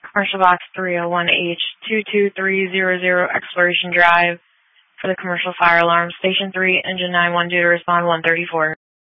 Commercial Box 301H22300 Exploration Drive for the commercial fire alarm. Station 3, Engine 912 to respond 134.